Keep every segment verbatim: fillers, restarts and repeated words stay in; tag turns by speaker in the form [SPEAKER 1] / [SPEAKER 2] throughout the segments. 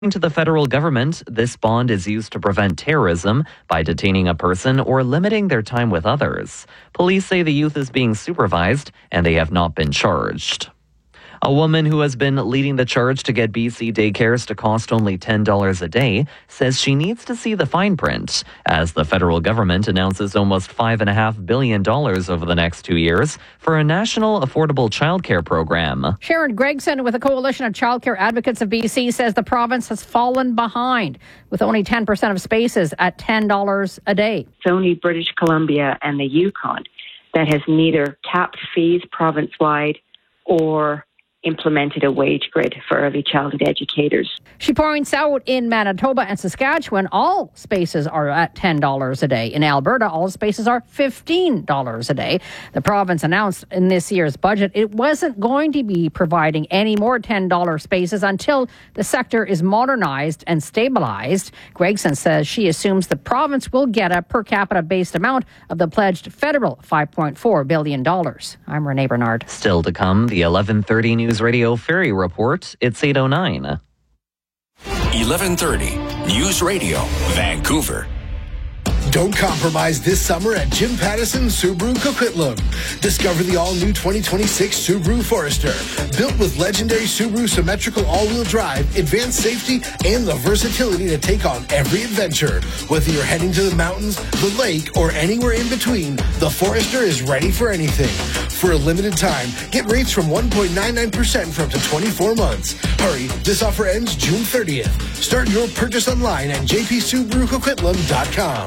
[SPEAKER 1] To the federal government, this bond is used to prevent terrorism by detaining a person or limiting their time with others. Police say the youth is being supervised and they have not been charged. A woman who has been leading the charge to get B C daycares to cost only ten dollars a day says she needs to see the fine print as the federal government announces almost five point five billion dollars over the next two years for a national affordable childcare program.
[SPEAKER 2] Sharon Gregson with the Coalition of Childcare Advocates of B C says the province has fallen behind with only ten percent of spaces at ten dollars a day.
[SPEAKER 3] It's only British Columbia and the Yukon that has neither capped fees province-wide or implemented a wage grid for early childhood educators.
[SPEAKER 2] She points out in Manitoba and Saskatchewan, all spaces are at ten dollars a day. In Alberta, all spaces are fifteen dollars a day. The province announced in this year's budget it wasn't going to be providing any more ten dollars spaces until the sector is modernized and stabilized. Gregson says she assumes the province will get a per capita based amount of the pledged federal five point four billion dollars. I'm Renee Bernard.
[SPEAKER 1] Still to come, the eleven thirty News Radio Ferry Report. It's eight oh nine.
[SPEAKER 4] eleven thirty News Radio, Vancouver.
[SPEAKER 5] Don't compromise this summer at Jim Pattison Subaru Coquitlam. Discover the all-new twenty twenty-six Subaru Forester. Built with legendary Subaru symmetrical all-wheel drive, advanced safety, and the versatility to take on every adventure. Whether you're heading to the mountains, the lake, or anywhere in between, the Forester is ready for anything. For a limited time, get rates from one point nine nine percent for up to twenty-four months. Hurry, this offer ends June thirtieth. Start your purchase online at j p subaru coquitlam dot com.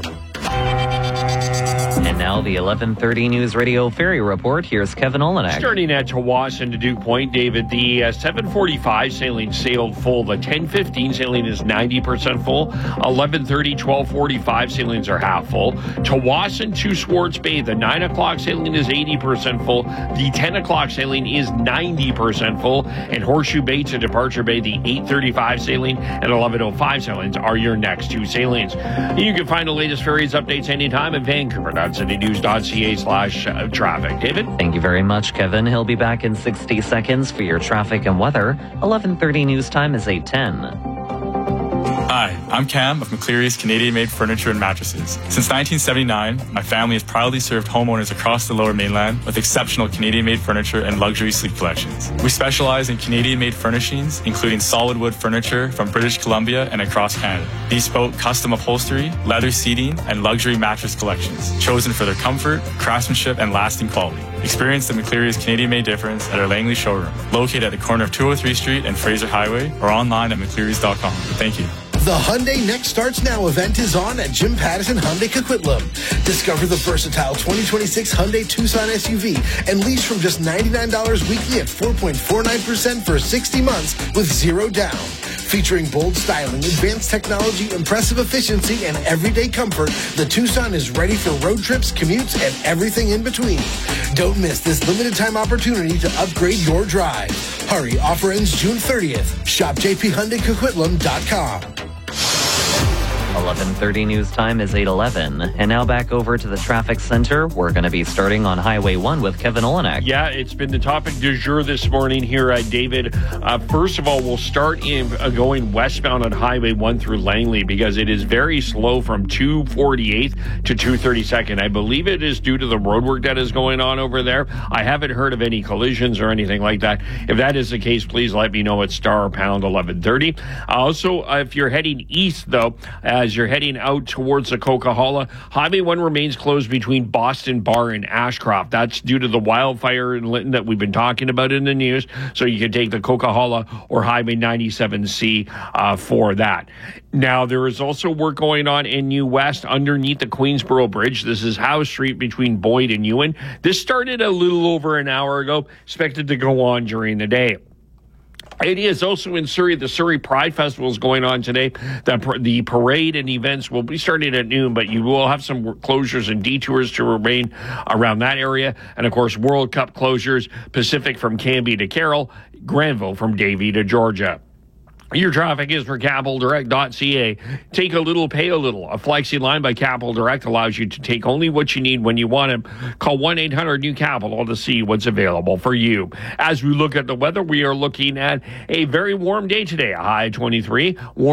[SPEAKER 1] And now the eleven thirty News Radio Ferry Report. Here's Kevin Olenek.
[SPEAKER 6] Starting at Tsawwassen to Duke Point, David, the uh, seven forty-five sailing sailed full. The ten fifteen sailing is ninety percent full. eleven thirty, twelve forty-five sailings are half full. Tsawwassen to Swartz Bay, the nine o'clock sailing is eighty percent full. The ten o'clock sailing is ninety percent full. And Horseshoe Bay to Departure Bay, the eight thirty-five sailing and eleven oh five sailings are your next two sailings. You can find the latest ferries updates anytime at Vancouver dot city news dot c a slash traffic. David?
[SPEAKER 1] Thank you very much, Kevin. He'll be back in sixty seconds for your traffic and weather. eleven thirty news time is eight ten.
[SPEAKER 7] Hi, I'm Cam of McCleary's Canadian-made furniture and mattresses. Since nineteen seventy-nine, my family has proudly served homeowners across the Lower Mainland with exceptional Canadian-made furniture and luxury sleep collections. We specialize in Canadian-made furnishings, including solid wood furniture from British Columbia and across Canada, bespoke custom upholstery, leather seating, and luxury mattress collections, chosen for their comfort, craftsmanship, and lasting quality. Experience the McCleary's Canadian-made difference at our Langley showroom, located at the corner of two oh three Street and Fraser Highway, or online at mcclearys dot com. Thank you.
[SPEAKER 5] The Hyundai Next Starts Now event is on at Jim Pattison Hyundai Coquitlam. Discover the versatile twenty twenty-six Hyundai Tucson S U V and lease from just ninety-nine dollars weekly at four point four nine percent for sixty months with zero down. Featuring bold styling, advanced technology, impressive efficiency, and everyday comfort, the Tucson is ready for road trips, commutes, and everything in between. Don't miss this limited time opportunity to upgrade your drive. Hurry, offer ends June thirtieth. Shop j p hyundai coquitlam dot com.
[SPEAKER 1] eleven thirty news time is eight eleven. And now back over to the traffic center. We're going to be starting on Highway one with Kevin Olenek.
[SPEAKER 6] Yeah, it's been the topic du jour this morning here, uh, David. Uh, first of all, we'll start in uh, going westbound on Highway one through Langley because it is very slow from two forty-eighth to two thirty-second. I believe it is due to the roadwork that is going on over there. I haven't heard of any collisions or anything like that. If that is the case, please let me know at star pound eleven thirty. Also, uh, if you're heading east, though, as you're heading out towards the Coquihalla, Highway one remains closed between Boston Bar and Ashcroft. That's due to the wildfire in Lytton that we've been talking about in the news. So you can take the Coquihalla or Highway ninety-seven C uh, for that. Now, there is also work going on in New West underneath the Queensboro Bridge. This is Howe Street between Boyd and Ewan. This started a little over an hour ago, expected to go on during the day. It is also in Surrey. The Surrey Pride Festival is going on today. The, the parade and events will be starting at noon, but you will have some closures and detours to remain around that area. And, of course, World Cup closures, Pacific from Canby to Carroll, Granville from Davie to Georgia. Your traffic is for capital direct dot c a. Take a little, pay a little. A flexi line by Capital Direct allows you to take only what you need when you want it. Call one eight hundred new capital to see what's available for you. As we look at the weather, we are looking at a very warm day today, a high twenty-three. Warm